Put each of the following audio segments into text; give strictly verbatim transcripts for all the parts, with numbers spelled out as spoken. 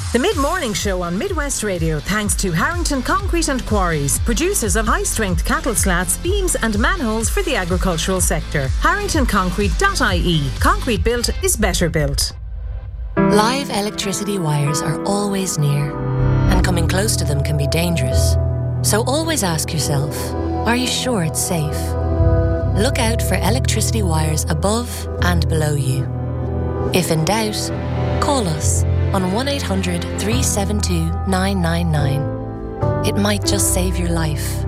The Mid-Morning Show on Midwest Radio, thanks to Harrington Concrete and Quarries, producers of high-strength cattle slats, beams and manholes for the agricultural sector. harrington concrete dot I E. Concrete built is better built. Live electricity wires are always near, and coming close to them can be dangerous. So always ask yourself, are you sure it's safe? Look out for electricity wires above and below you. If in doubt, call us on one eight hundred, three seven two, nine nine nine. It might just save your life.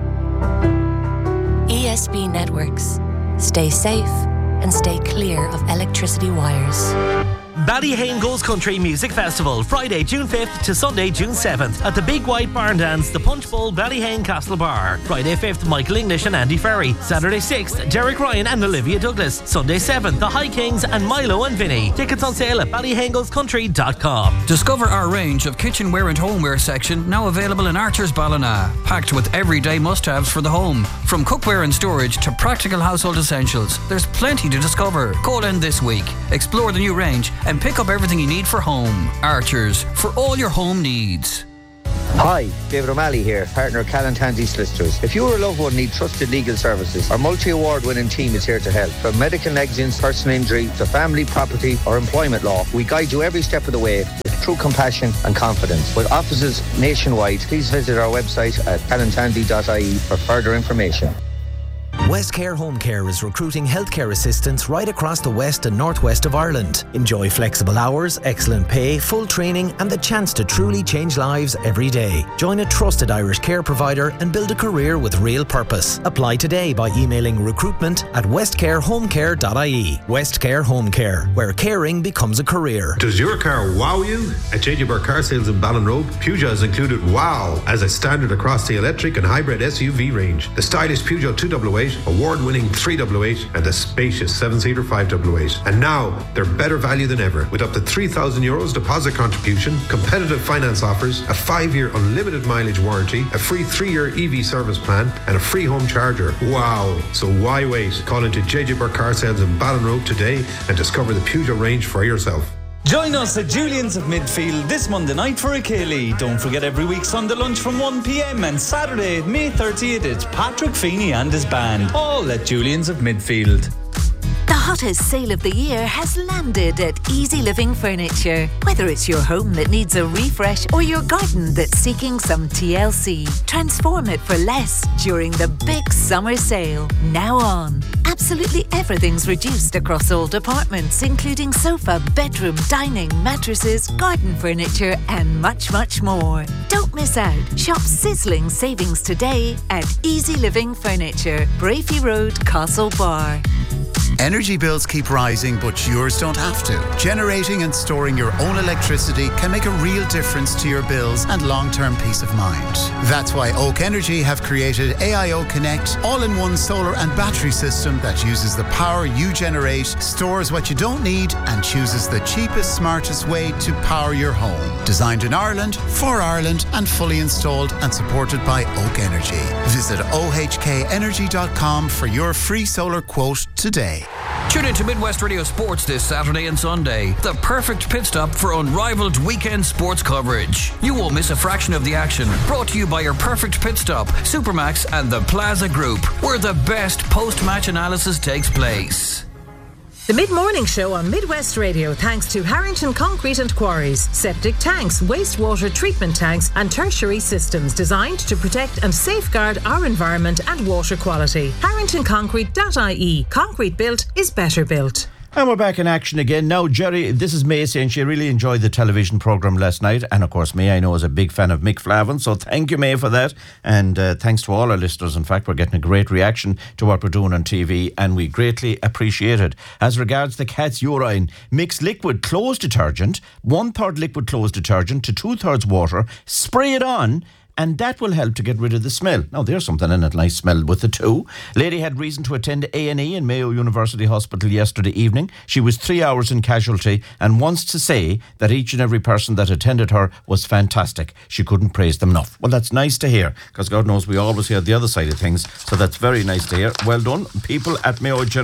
E S B Networks. Stay safe and stay clear of electricity wires. Ballyhane Goes Country Music Festival, Friday, June fifth to Sunday, June seventh at the Big White Barn Dance, the Punch Bowl, Ballyhane Castle Bar. Friday fifth, Michael English and Andy Ferry. Saturday sixth, Derek Ryan and Olivia Douglas. Sunday seventh, the High Kings and Milo and Vinny. Tickets on sale at ballyhane goes country dot com. Discover our range of kitchenware and homeware section, now available in Archer's Ballina. Packed with everyday must-haves for the home. From cookware and storage to practical household essentials, there's plenty to discover. Call in this week. Explore the new range and pick up everything you need for home. Archers, for all your home needs. Hi, David O'Malley here, partner of Callan Tansey Solicitors. If you or a loved one need trusted legal services, our multi-award winning team is here to help. From medical negligence, personal injury, to family, property or employment law, we guide you every step of the way with true compassion and confidence. With offices nationwide, please visit our website at callan tansey dot I E for further information. Westcare Home Care is recruiting healthcare assistants right across the west and northwest of Ireland. Enjoy flexible hours, excellent pay, full training and the chance to truly change lives every day. Join a trusted Irish care provider and build a career with real purpose. Apply today by emailing recruitment at westcare home care dot I E. Westcare Home Care, where caring becomes a career. Does your car wow you? At J J Burke Car Sales in Ballinrobe, Peugeot has included wow as a standard across the electric and hybrid S U V range. The stylish Peugeot two oh eight, award-winning three oh eight and the spacious seven-seater five oh eight. And now, they're better value than ever with up to three thousand euros deposit contribution, competitive finance offers, a five-year unlimited mileage warranty, a free three-year E V service plan and a free home charger. Wow! So why wait? Call into J J Burke Car Sales in Ballinrobe today and discover the Peugeot range for yourself. Join us at Julian's of Midfield this Monday night for a Ceilidh. Don't forget every week Sunday lunch from one p.m. and Saturday, May thirtieth, it's Patrick Feeney and his band. All at Julian's of Midfield. The hottest sale of the year has landed at Easy Living Furniture. Whether it's your home that needs a refresh or your garden that's seeking some T L C, transform it for less during the big summer sale. Now on. Absolutely everything's reduced across all departments, including sofa, bedroom, dining, mattresses, garden furniture and much, much more. Don't miss out. Shop sizzling savings today at Easy Living Furniture, Brafey Road, Castlebar. Energy bills keep rising, but yours don't have to. Generating and storing your own electricity can make a real difference to your bills and long-term peace of mind. That's why Oak Energy have created A I O Connect, all-in-one solar and battery system that uses the power you generate, stores what you don't need, and chooses the cheapest, smartest way to power your home. Designed in Ireland, for Ireland, and fully installed and supported by Oak Energy. Visit o h k energy dot com for your free solar quote today. Tune in to Midwest Radio Sports this Saturday and Sunday. The perfect pit stop for unrivaled weekend sports coverage. You won't miss a fraction of the action. Brought to you by your perfect pit stop, Supermax and the Plaza Group, where the best post-match analysis takes place. The Mid-Morning Show on Midwest Radio, thanks to Harrington Concrete and Quarries. Septic tanks, wastewater treatment tanks and tertiary systems designed to protect and safeguard our environment and water quality. harrington concrete dot I E. Concrete built is better built. And we're back in action again. Now, Jerry, this is May saying she really enjoyed the television programme last night. And of course, May, I know, is a big fan of Mick Flavin. So thank you, May, for that. And uh, thanks to all our listeners. In fact, we're getting a great reaction to what we're doing on T V. And we greatly appreciate it. As regards the cat's urine, mix liquid clothes detergent, one-third liquid clothes detergent to two-thirds water, spray it on, and that will help to get rid of the smell. Now, there's something in it, nice smell with the two. Lady had reason to attend A and E in Mayo University Hospital yesterday evening. She was three hours in casualty and wants to say that each and every person that attended her was fantastic. She couldn't praise them enough. Well, that's nice to hear, because God knows we always hear the other side of things, so that's very nice to hear. Well done. People at Mayo General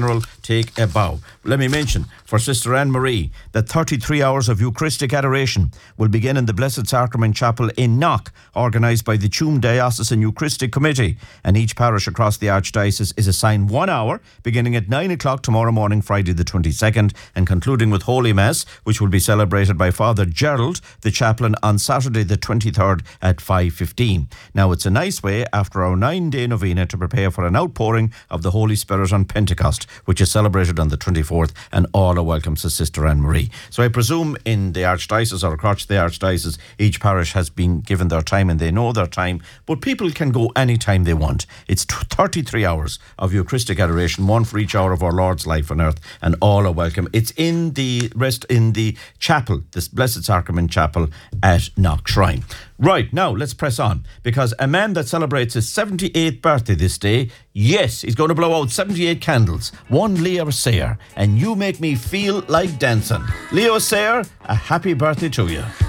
take a bow. Let me mention for Sister Anne Marie that thirty-three hours of Eucharistic adoration will begin in the Blessed Sacrament Chapel in Knock, organised by the Tuam Diocesan Eucharistic Committee. And each parish across the Archdiocese is assigned one hour, beginning at nine o'clock tomorrow morning, Friday the twenty-second, and concluding with Holy Mass, which will be celebrated by Father Gerald, the chaplain, on Saturday the twenty-third at five fifteen. Now, it's a nice way after our nine-day novena to prepare for an outpouring of the Holy Spirit on Pentecost, which is celebrated on the twenty-fourth, and all are welcome, says Sister Anne Marie. So I presume in the Archdiocese or across the Archdiocese, each parish has been given their time and they know their time, but people can go any time they want. It's thirty-three hours of Eucharistic adoration, one for each hour of our Lord's life on earth, and all are welcome. It's in the rest in the chapel, this Blessed Sacrament Chapel at Knock Shrine. Right, now let's press on, because a man that celebrates his seventy-eighth birthday this day, yes, he's going to blow out seventy-eight candles, one Leo Sayer, and you make me feel like dancing. Leo Sayer, a happy birthday to you.